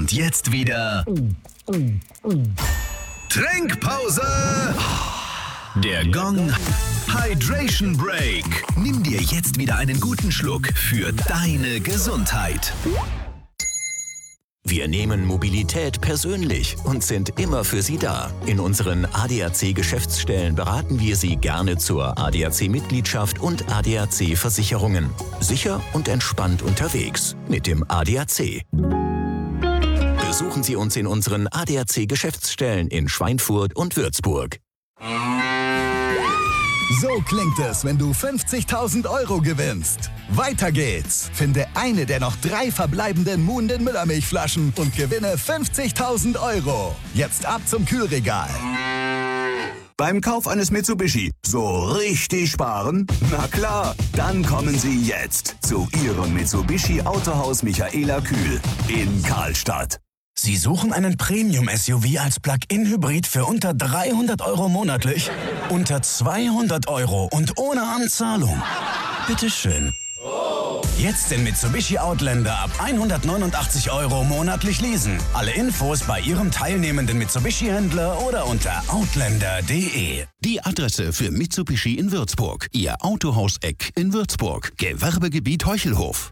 Und jetzt wieder Trinkpause. Der Gong Hydration Break. Nimm dir jetzt wieder einen guten Schluck für deine Gesundheit. Wir nehmen Mobilität persönlich und sind immer für Sie da. In unseren ADAC-Geschäftsstellen beraten wir Sie gerne zur ADAC-Mitgliedschaft und ADAC-Versicherungen. Sicher und entspannt unterwegs mit dem ADAC. Besuchen Sie uns in unseren ADAC-Geschäftsstellen in Schweinfurt und Würzburg. So klingt es, wenn du 50.000 € gewinnst. Weiter geht's. Finde eine der noch 3 verbleibenden Muhnden Müllermilchflaschen und gewinne 50.000 €. Jetzt ab zum Kühlregal. Beim Kauf eines Mitsubishi so richtig sparen? Na klar, dann kommen Sie jetzt zu Ihrem Mitsubishi Autohaus Michaela Kühl in Karlstadt. Sie suchen einen Premium-SUV als Plug-in-Hybrid für unter 300 € monatlich? Unter 200 € und ohne Anzahlung? Bitteschön. Jetzt den Mitsubishi Outlander ab 189 € monatlich leasen. Alle Infos bei Ihrem teilnehmenden Mitsubishi-Händler oder unter outlander.de. Die Adresse für Mitsubishi in Würzburg. Ihr Autohaus-Eck in Würzburg. Gewerbegebiet Heuchelhof.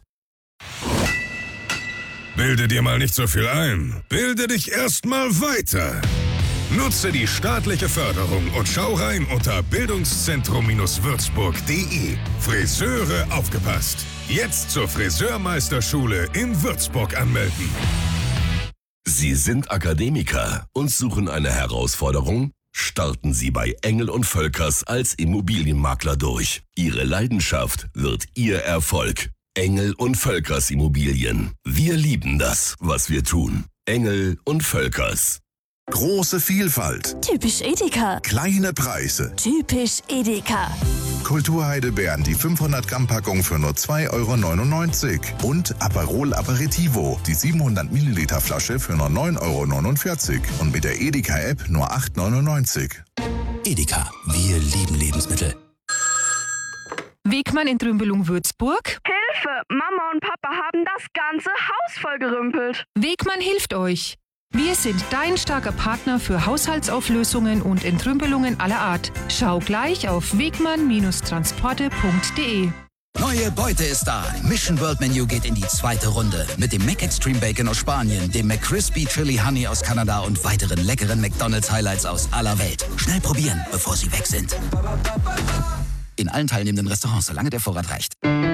Bilde dir mal nicht so viel ein. Bilde dich erst mal weiter. Nutze die staatliche Förderung und schau rein unter bildungszentrum-würzburg.de. Friseure aufgepasst. Jetzt zur Friseurmeisterschule in Würzburg anmelden. Sie sind Akademiker und suchen eine Herausforderung? Starten Sie bei Engel & Völkers als Immobilienmakler durch. Ihre Leidenschaft wird Ihr Erfolg. Engel & Völkers Immobilien. Wir lieben das, was wir tun. Engel & Völkers. Große Vielfalt. Typisch Edeka. Kleine Preise. Typisch Edeka. Kulturheidelbeeren, die 500 Gramm Packung für nur 2,99 € und Aperol Aperitivo, die 700 Milliliter Flasche für nur 9,49 € und mit der Edeka App nur 8,99 €. Edeka, wir lieben Lebensmittel. Wegmann in Trümbelung Würzburg. Hilfe! Mama und Papa haben das ganze Haus vollgerümpelt. Wegmann hilft euch. Wir sind dein starker Partner für Haushaltsauflösungen und Entrümpelungen aller Art. Schau gleich auf wegmann-transporte.de. Neue Beute ist da. Mission World Menu geht in die 2. Runde. Mit dem Mac Extreme Bacon aus Spanien, dem McCrispy Chili Honey aus Kanada und weiteren leckeren McDonald's Highlights aus aller Welt. Schnell probieren, bevor sie weg sind. In allen teilnehmenden Restaurants, solange der Vorrat reicht.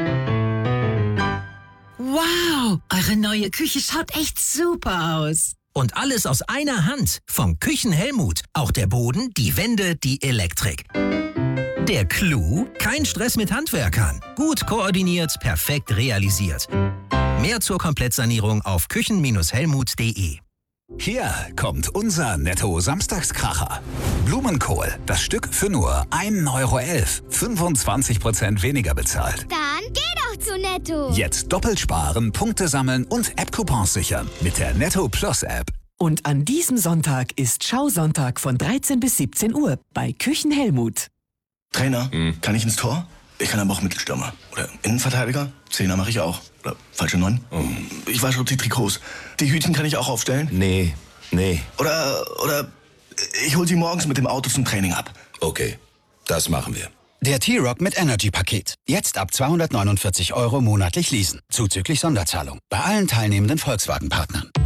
Wow, eure neue Küche schaut echt super aus. Und alles aus einer Hand. Von Küchen Helmut. Auch der Boden, die Wände, die Elektrik. Der Clou? Kein Stress mit Handwerkern. Gut koordiniert, perfekt realisiert. Mehr zur Komplettsanierung auf küchen-helmut.de. Hier kommt unser Netto-Samstagskracher. Blumenkohl, das Stück für nur 1,11 €. 25% weniger bezahlt. Dann geh doch zu Netto. Jetzt doppelt sparen, Punkte sammeln und App-Coupons sichern mit der Netto Plus App. Und an diesem Sonntag ist Schausonntag von 13 bis 17 Uhr bei Küchen Helmut. Trainer, kann ich ins Tor? Ich kann aber auch Mittelstürmer. Oder Innenverteidiger? Zehner mache ich auch. Oder falsche 9? Ich wasche die Trikots. Die Hütchen kann ich auch aufstellen? Nee. Oder ich hol sie morgens mit dem Auto zum Training ab. Okay, das machen wir. Der T-Rock mit Energy-Paket. Jetzt ab 249 € monatlich leasen. Zuzüglich Sonderzahlung. Bei allen teilnehmenden Volkswagen-Partnern.